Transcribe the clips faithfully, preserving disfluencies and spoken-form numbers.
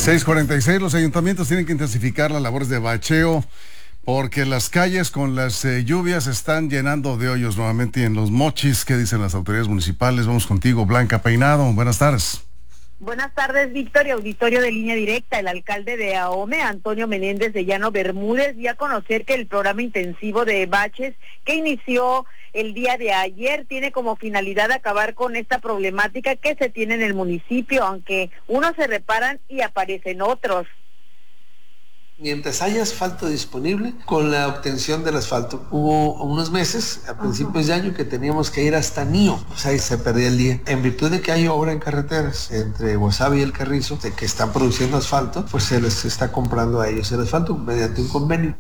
seis cuarenta y seis, los ayuntamientos tienen que intensificar las labores de bacheo porque las calles con las eh, lluvias se están llenando de hoyos nuevamente en Los Mochis. ¿Qué dicen las autoridades municipales? Vamos contigo, Blanca Peinado. Buenas tardes. Buenas tardes, Víctor y auditorio de Línea Directa. El alcalde de Ahome, Antonio Menéndez de Llano Bermúdez, dio a conocer que el programa intensivo de baches que inició el día de ayer tiene como finalidad acabar con esta problemática que se tiene en el municipio, aunque unos se reparan y aparecen otros. Mientras haya asfalto disponible, con la obtención del asfalto. Hubo unos meses, a principios de año, que teníamos que ir hasta Nío, pues ahí se perdía el día. En virtud de que hay obra en carreteras entre Guasave y El Carrizo, de que están produciendo asfalto, pues se les está comprando a ellos el asfalto mediante un convenio.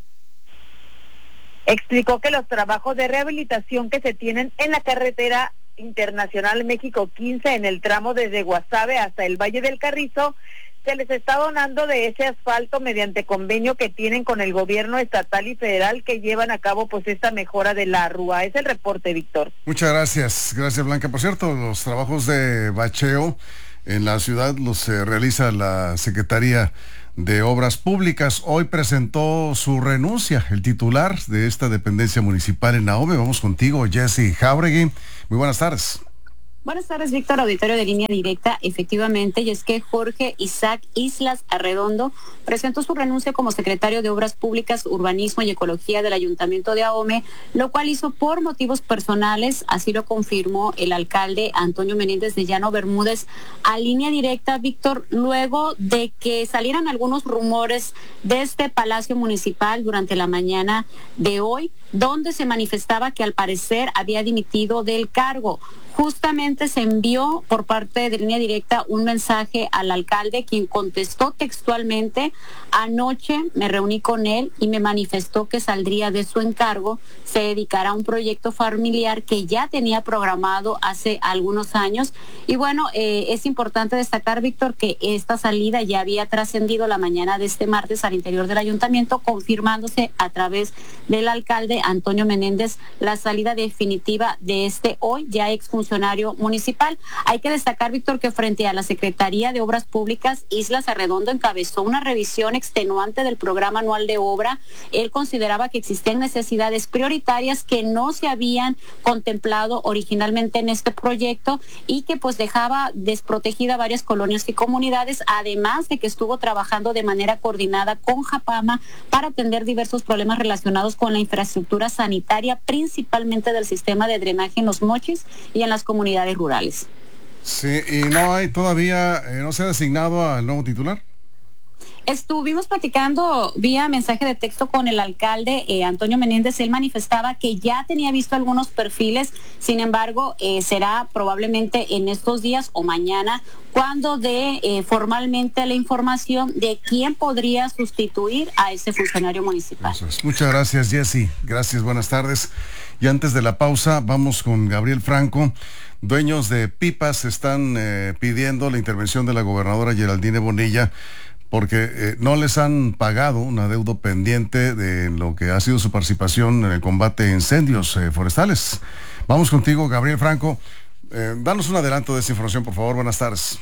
Explicó que los trabajos de rehabilitación que se tienen en la carretera internacional México quince en el tramo desde Guasave hasta el Valle del Carrizo, se les está donando de ese asfalto mediante convenio que tienen con el gobierno estatal y federal que llevan a cabo pues esta mejora de la rúa. Es el reporte, Víctor. Muchas gracias, gracias Blanca. Por cierto, los trabajos de bacheo en la ciudad los eh, realiza la Secretaría de Obras Públicas. Hoy presentó su renuncia el titular de esta dependencia municipal en Ahome. Vamos contigo, Jessy Jauregui. Muy buenas tardes. Buenas tardes, Víctor, auditorio de Línea Directa. Efectivamente, y es que Jorge Isaac Islas Arredondo presentó su renuncia como secretario de Obras Públicas, Urbanismo y Ecología del Ayuntamiento de Ahome, lo cual hizo por motivos personales, así lo confirmó el alcalde Antonio Menéndez de Llano Bermúdez a Línea Directa, Víctor, luego de que salieran algunos rumores de este Palacio Municipal durante la mañana de hoy, donde se manifestaba que al parecer había dimitido del cargo. Justamente se envió por parte de Línea Directa un mensaje al alcalde, quien contestó textualmente: anoche me reuní con él y me manifestó que saldría de su encargo, se dedicará a un proyecto familiar que ya tenía programado hace algunos años. Y bueno, eh, es importante destacar, Víctor, que esta salida ya había trascendido la mañana de este martes al interior del ayuntamiento, confirmándose a través del alcalde Antonio Menéndez la salida definitiva de este hoy ya exfuncionario municipal. Hay que destacar, Víctor, que frente a la Secretaría de Obras Públicas, Islas Arredondo encabezó una revisión extenuante del programa anual de obra. Él consideraba que existían necesidades prioritarias que no se habían contemplado originalmente en este proyecto y que pues dejaba desprotegida varias colonias y comunidades, además de que estuvo trabajando de manera coordinada con Japama para atender diversos problemas relacionados con la infraestructura sanitaria, principalmente del sistema de drenaje en Los Mochis y en las comunidades rurales. Sí, y no hay todavía, eh, no se ha designado al nuevo titular. Estuvimos platicando vía mensaje de texto con el alcalde eh, Antonio Menéndez. Él manifestaba que ya tenía visto algunos perfiles, sin embargo, eh, será probablemente en estos días o mañana cuando dé eh, formalmente la información de quién podría sustituir a ese funcionario municipal. Muchas gracias, Jessy. Gracias, buenas tardes. Y antes de la pausa, vamos con Gabriel Franco. Dueños de pipas están eh, pidiendo la intervención de la gobernadora Geraldine Bonilla porque eh, no les han pagado un adeudo pendiente de lo que ha sido su participación en el combate a incendios eh, forestales. Vamos contigo, Gabriel Franco. Eh, danos un adelanto de esa información, por favor. Buenas tardes.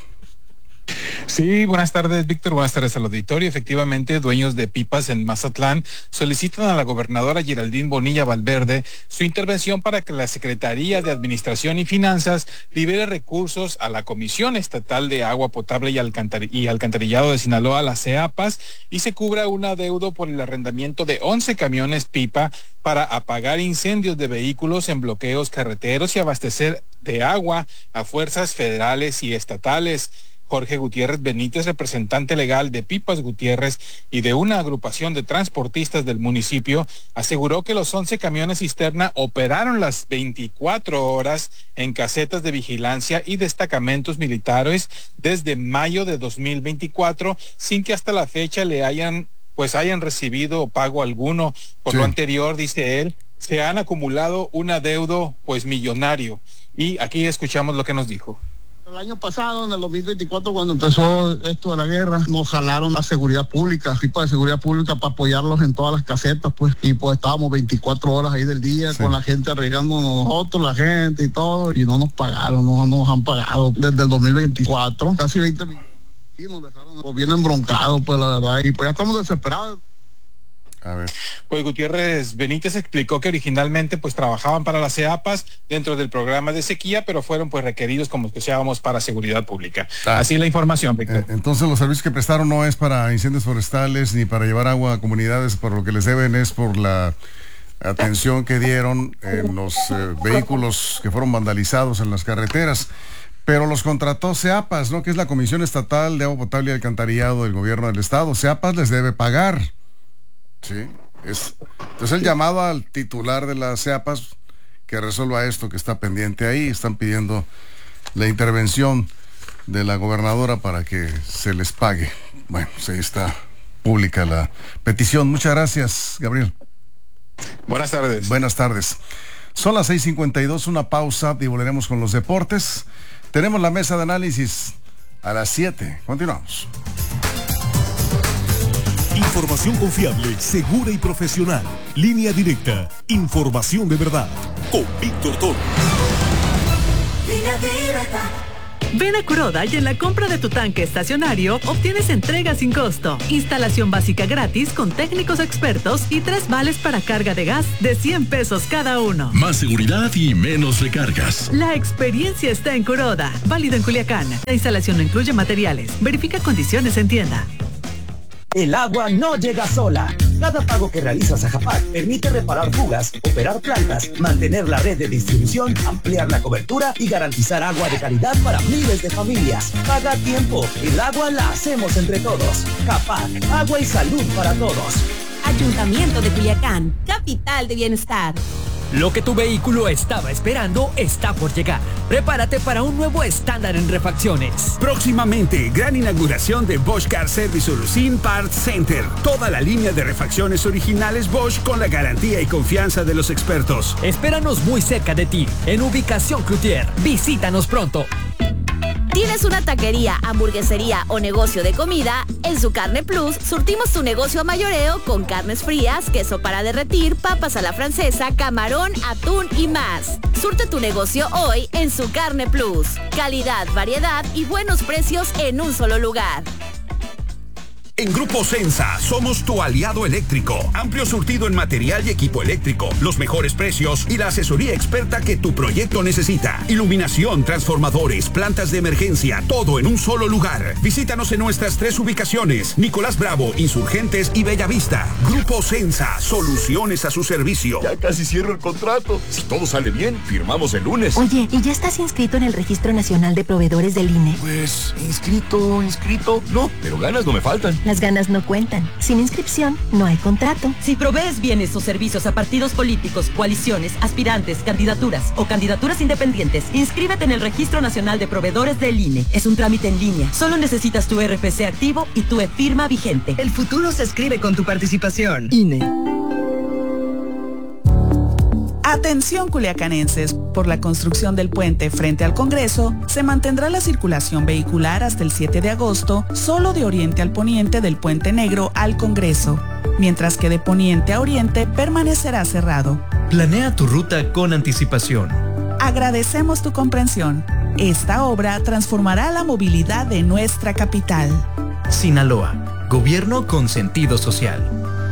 Sí, buenas tardes, Víctor, buenas tardes al auditorio. Efectivamente, dueños de pipas en Mazatlán solicitan a la gobernadora Geraldine Bonilla Valverde su intervención para que la Secretaría de Administración y Finanzas libere recursos a la Comisión Estatal de Agua Potable y, Alcantar- y Alcantarillado de Sinaloa, la CEAPAS, y se cubra un adeudo por el arrendamiento de once camiones pipa para apagar incendios de vehículos en bloqueos carreteros y abastecer de agua a fuerzas federales y estatales. Jorge Gutiérrez Benítez, representante legal de Pipas Gutiérrez y de una agrupación de transportistas del municipio, aseguró que los once camiones cisterna operaron las veinticuatro horas en casetas de vigilancia y destacamentos militares desde mayo de dos mil veinticuatro, sin que hasta la fecha le hayan, pues hayan recibido pago alguno. Por sí. Lo anterior, dice él, se han acumulado un adeudo pues millonario. Y aquí escuchamos lo que nos dijo. El año pasado, en el dos mil veinticuatro, cuando empezó esto de la guerra, nos jalaron la seguridad pública, equipo de seguridad pública para apoyarlos en todas las casetas, pues, y pues estábamos veinticuatro horas ahí del día, sí, con la gente arreglando nosotros, la gente y todo, y no nos pagaron, no nos han pagado desde el dos mil veinticuatro, casi veinte millones. Y nos dejaron pues, bien embroncados, pues la verdad, y pues ya estamos desesperados. A ver. Pues Gutiérrez Benítez explicó que originalmente pues trabajaban para las CEAPAS dentro del programa de sequía, pero fueron pues requeridos, como escuchábamos, para seguridad pública. Ah. Así la información, Víctor. Eh, entonces los servicios que prestaron no es para incendios forestales ni para llevar agua a comunidades, por lo que les deben es por la atención que dieron en los eh, vehículos que fueron vandalizados en las carreteras. Pero los contrató CEAPAS, ¿no? Que es la Comisión Estatal de Agua Potable y Alcantarillado del Gobierno del Estado. CEAPAS les debe pagar. Sí, es, entonces el llamado al titular de la CEAPAS que resuelva esto que está pendiente ahí. Están pidiendo la intervención de la gobernadora para que se les pague. Bueno, pues ahí está pública la petición. Muchas gracias, Gabriel. Buenas tardes. Buenas tardes. Son las seis cincuenta y dos, una pausa y volveremos con los deportes. Tenemos la mesa de análisis a las siete. Continuamos. Información confiable, segura y profesional. Línea directa. Información de verdad. Con Víctor Torres. Línea directa. Ven a Kuroda y en la compra de tu tanque estacionario obtienes entrega sin costo, instalación básica gratis con técnicos expertos y tres vales para carga de gas de cien pesos cada uno. Más seguridad y menos recargas. La experiencia está en Kuroda. Válido en Culiacán. La instalación no incluye materiales. Verifica condiciones en tienda. El agua no llega sola. Cada pago que realizas a Japac permite reparar fugas, operar plantas, mantener la red de distribución, ampliar la cobertura y garantizar agua de calidad para miles de familias. Paga a tiempo. El agua la hacemos entre todos. Japac, agua y salud para todos. Ayuntamiento de Culiacán, capital de bienestar. Lo que tu vehículo estaba esperando está por llegar. Prepárate para un nuevo estándar en refacciones. Próximamente, gran inauguración de Bosch Car Service Solution Parts Center. Toda la línea de refacciones originales Bosch con la garantía y confianza de los expertos. Espéranos muy cerca de ti, en ubicación Cloutier. Visítanos pronto. ¿Tienes una taquería, hamburguesería o negocio de comida? En Su Carne Plus surtimos tu negocio a mayoreo con carnes frías, queso para derretir, papas a la francesa, camarón, atún y más. Surte tu negocio hoy en Su Carne Plus. Calidad, variedad y buenos precios en un solo lugar. En Grupo Sensa somos tu aliado eléctrico. Amplio surtido en material y equipo eléctrico, los mejores precios y la asesoría experta que tu proyecto necesita. Iluminación, transformadores, plantas de emergencia, todo en un solo lugar. Visítanos en nuestras tres ubicaciones: Nicolás Bravo, Insurgentes y Bellavista. Grupo Sensa, soluciones a su servicio. Ya casi cierro el contrato. Si todo sale bien, firmamos el lunes. Oye, ¿y ya estás inscrito en el Registro Nacional de Proveedores del I N E? Pues, inscrito, inscrito, no, pero ganas no me faltan. Las ganas no cuentan. Sin inscripción, no hay contrato. Si provees bienes o servicios a partidos políticos, coaliciones, aspirantes, candidaturas o candidaturas independientes, inscríbete en el Registro Nacional de Proveedores del I N E. Es un trámite en línea. Solo necesitas tu R F C activo y tu e-firma vigente. El futuro se escribe con tu participación. I N E. Atención culiacanenses, por la construcción del puente frente al Congreso, se mantendrá la circulación vehicular hasta el siete de agosto, solo de oriente al poniente del Puente Negro al Congreso, mientras que de poniente a oriente permanecerá cerrado. Planea tu ruta con anticipación. Agradecemos tu comprensión. Esta obra transformará la movilidad de nuestra capital. Sinaloa, gobierno con sentido social.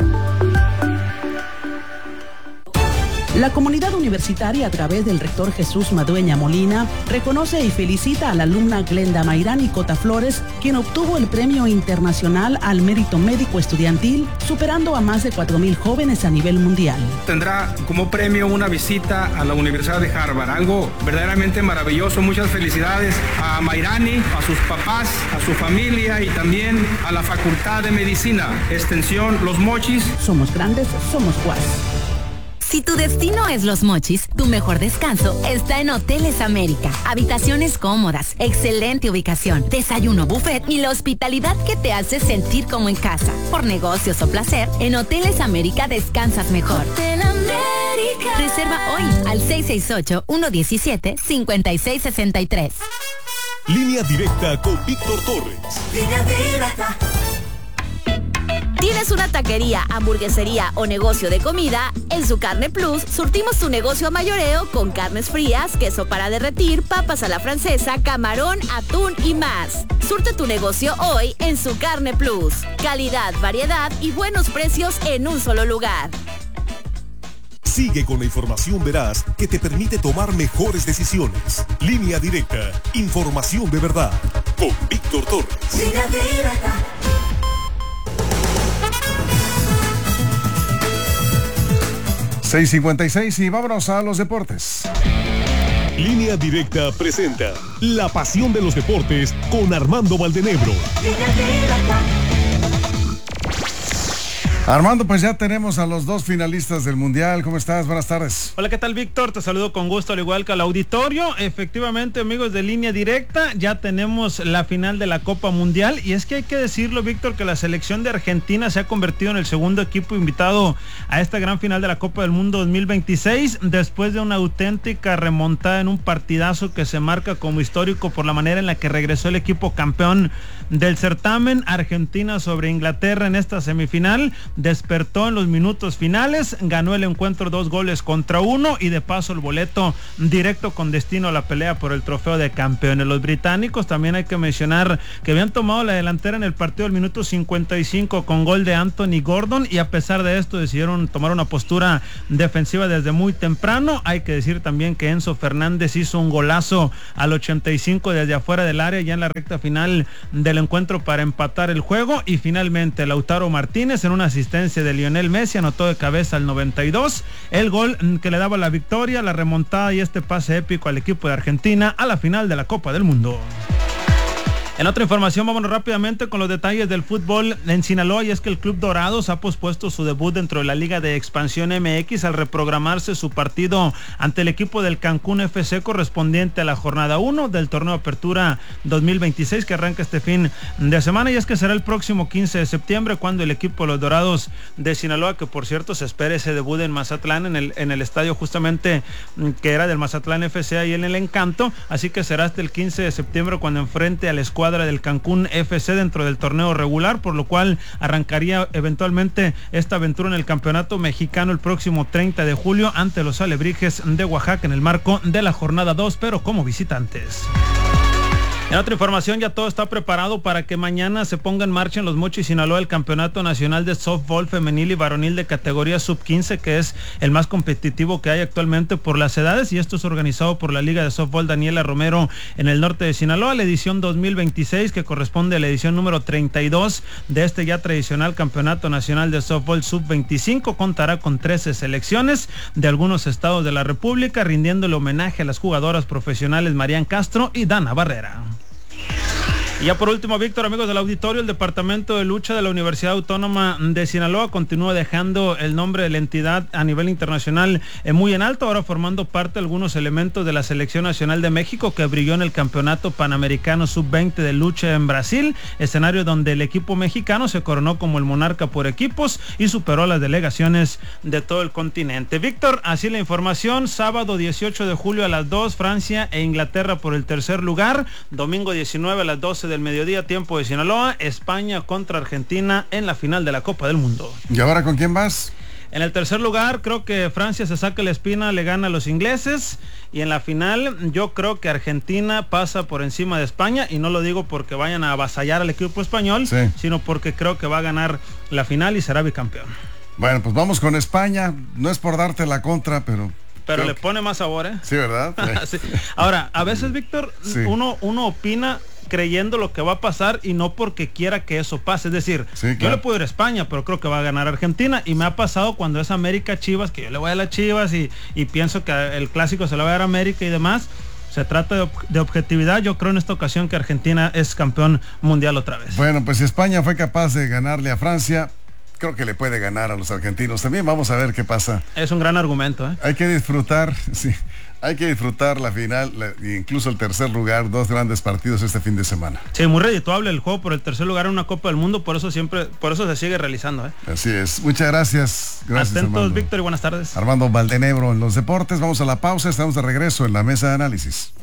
La comunidad universitaria, a través del rector Jesús Madueña Molina, reconoce y felicita a la alumna Glenda Mayrani Cota Flores, quien obtuvo el Premio Internacional al Mérito Médico Estudiantil, superando a más de cuatro mil jóvenes a nivel mundial. Tendrá como premio una visita a la Universidad de Harvard, algo verdaderamente maravilloso. Muchas felicidades a Mayrani, a sus papás, a su familia y también a la Facultad de Medicina, Extensión Los Mochis. Somos grandes, somos Guas. Si tu destino es Los Mochis, tu mejor descanso está en Hoteles América. Habitaciones cómodas, excelente ubicación, desayuno buffet y la hospitalidad que te hace sentir como en casa. Por negocios o placer, en Hoteles América descansas mejor. Hotel América. Reserva hoy al seis seis ocho, uno uno siete, cinco seis seis tres. Línea directa con Víctor Torres. Línea directa. ¿Tienes una taquería, hamburguesería o negocio de comida? En Su Carne Plus surtimos tu negocio a mayoreo con carnes frías, queso para derretir, papas a la francesa, camarón, atún y más. Surte tu negocio hoy en Su Carne Plus. Calidad, variedad y buenos precios en un solo lugar. Sigue con la información veraz que te permite tomar mejores decisiones. Línea Directa. Información de verdad. Con Víctor Torres. Línea Directa. seis cincuenta y seis y vámonos a los deportes. Línea Directa presenta La Pasión de los Deportes con Armando Valdenebro. Armando, pues ya tenemos a los dos finalistas del Mundial. ¿Cómo estás? Buenas tardes. Hola, ¿qué tal, Víctor? Te saludo con gusto, al igual que al auditorio. Efectivamente, amigos de Línea Directa, ya tenemos la final de la Copa Mundial. Y es que hay que decirlo, Víctor, que la selección de Argentina se ha convertido en el segundo equipo invitado a esta gran final de la Copa del Mundo dos mil veintiséis, después de una auténtica remontada en un partidazo que se marca como histórico por la manera en la que regresó el equipo campeón del certamen. Argentina sobre Inglaterra en esta semifinal. Despertó en los minutos finales, ganó el encuentro dos goles contra uno y de paso el boleto directo con destino a la pelea por el trofeo de campeones. Los británicos también hay que mencionar que habían tomado la delantera en el partido del minuto cincuenta y cinco con gol de Anthony Gordon, y a pesar de esto decidieron tomar una postura defensiva desde muy temprano. Hay que decir también que Enzo Fernández hizo un golazo al ochenta y cinco desde afuera del área ya en la recta final del encuentro para empatar el juego, y finalmente Lautaro Martínez en una asistencia de Lionel Messi anotó de cabeza al noventa y dos el gol que le daba la victoria, la remontada y este pase épico al equipo de Argentina a la final de la Copa del Mundo. En otra información, vámonos rápidamente con los detalles del fútbol en Sinaloa, y es que el Club Dorados ha pospuesto su debut dentro de la Liga de Expansión M X al reprogramarse su partido ante el equipo del Cancún F C correspondiente a la jornada uno del torneo Apertura dos mil veintiséis que arranca este fin de semana, y es que será el próximo quince de septiembre cuando el equipo de los Dorados de Sinaloa, que por cierto se espera ese debut en Mazatlán, en el, en el estadio justamente que era del Mazatlán F C ahí en el Encanto, así que será hasta el quince de septiembre cuando enfrente al escuadra del Cancún F C dentro del torneo regular, por lo cual arrancaría eventualmente esta aventura en el campeonato mexicano el próximo treinta de julio ante los Alebrijes de Oaxaca en el marco de la jornada dos, pero como visitantes. En otra información, ya todo está preparado para que mañana se ponga en marcha en Los Mochis, Sinaloa, el Campeonato Nacional de Softball Femenil y Varonil de categoría sub quince, que es el más competitivo que hay actualmente por las edades, y esto es organizado por la Liga de Softball Daniela Romero en el norte de Sinaloa. La edición dos mil veintiséis, que corresponde a la edición número treinta y dos de este ya tradicional Campeonato Nacional de Softball sub veinticinco, contará con trece selecciones de algunos estados de la República, rindiéndole homenaje a las jugadoras profesionales Marian Castro y Dana Barrera. Y ya por último, Víctor, amigos del auditorio, el Departamento de Lucha de la Universidad Autónoma de Sinaloa continúa dejando el nombre de la entidad a nivel internacional eh, muy en alto, ahora formando parte de algunos elementos de la Selección Nacional de México que brilló en el Campeonato Panamericano sub veinte de lucha en Brasil, escenario donde el equipo mexicano se coronó como el monarca por equipos y superó a las delegaciones de todo el continente. Víctor, así la información. Sábado dieciocho de julio a las dos, Francia e Inglaterra por el tercer lugar. Domingo diecinueve a las doce del mediodía, tiempo de Sinaloa, España contra Argentina en la final de la Copa del Mundo. ¿Y ahora con quién vas? En el tercer lugar, creo que Francia se saca la espina, le gana a los ingleses, y en la final yo creo que Argentina pasa por encima de España, y no lo digo porque vayan a avasallar al equipo español, sí, sino porque creo que va a ganar la final y será bicampeón. Bueno, pues vamos con España, no es por darte la contra, pero... Pero le que... pone más sabor, ¿eh? Sí, ¿verdad? Sí. Ahora, a veces, Víctor, sí, uno, uno opina creyendo lo que va a pasar y no porque quiera que eso pase. Es decir, sí, claro, yo le puedo ir a España, pero creo que va a ganar Argentina, y me ha pasado cuando es América Chivas, que yo le voy a las Chivas y, y pienso que el clásico se lo va a dar a América y demás. Se trata de, de objetividad. Yo creo en esta ocasión que Argentina es campeón mundial otra vez. Bueno, pues si España fue capaz de ganarle a Francia, creo que le puede ganar a los argentinos también. Vamos a ver qué pasa. Es un gran argumento, ¿eh? Hay que disfrutar, sí, hay que disfrutar la final, la, incluso el tercer lugar, dos grandes partidos este fin de semana. Sí, muy redituable el juego por el tercer lugar en una Copa del Mundo, por eso siempre, por eso se sigue realizando, ¿eh? Así es. Muchas gracias. Gracias, Atentos, Armando. Víctor, y buenas tardes. Armando Valdenebro en los deportes. Vamos a la pausa, estamos de regreso en la mesa de análisis.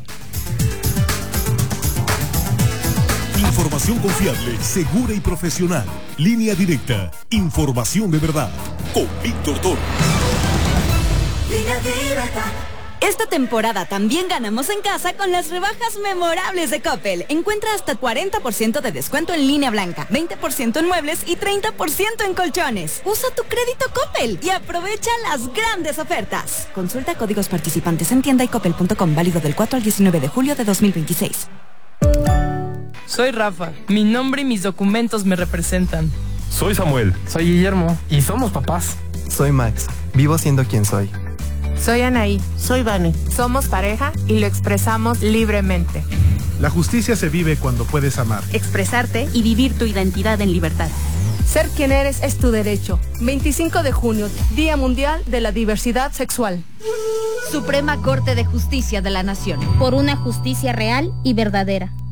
Información confiable, segura y profesional. Línea Directa. Información de verdad. Con Víctor Torres. Línea Directa. Esta temporada también ganamos en casa con las rebajas memorables de Coppel. Encuentra hasta cuarenta por ciento de descuento en línea blanca, veinte por ciento en muebles y treinta por ciento en colchones. Usa tu crédito Coppel y aprovecha las grandes ofertas. Consulta códigos participantes en tienda y coppel punto com, válido del cuatro al diecinueve de julio de dos mil veintiséis. Soy Rafa. Mi nombre y mis documentos me representan. Soy Samuel. Soy Guillermo. Y somos papás. Soy Max. Vivo siendo quien soy. Soy Anaí. Soy Vane. Somos pareja y lo expresamos libremente. La justicia se vive cuando puedes amar, expresarte y vivir tu identidad en libertad. Ser quien eres es tu derecho. veinticinco de junio, Día Mundial de la Diversidad Sexual. Suprema Corte de Justicia de la Nación. Por una justicia real y verdadera.